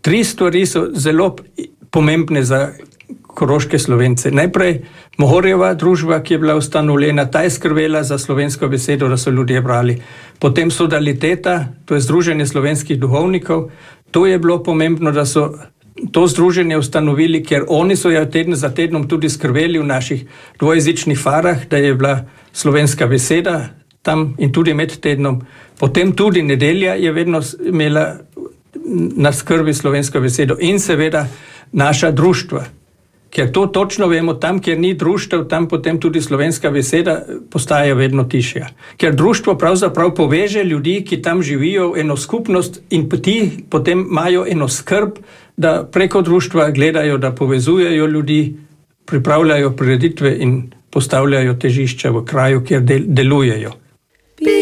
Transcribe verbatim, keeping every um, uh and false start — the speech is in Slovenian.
tri stvari so zelo pomembne za koroške Slovence. Najprej Mohorjeva družba, ki je bila ustanovljena, ta je skrbela za slovensko besedo, da so ljudje brali. Potem Sodaliteta, to je Združenje slovenskih duhovnikov. To je bilo pomembno, da so to združenje ustanovili, ker oni so ja teden za tednom tudi skrbeli v naših dvojezičnih farah, da je bila slovenska beseda tam in tudi med tednom. Potem tudi nedelja je vedno imela na skrbi slovensko besedo in seveda naša društva. Ker to točno vemo, tam, kjer ni društev, tam potem tudi slovenska beseda postaja vedno tišja. Ker društvo pravzaprav poveže ljudi, ki tam živijo v eno skupnost in ti potem imajo eno skrb, da preko društva gledajo, da povezujejo ljudi, pripravljajo prireditve in postavljajo težišča v kraju, kjer del, delujejo.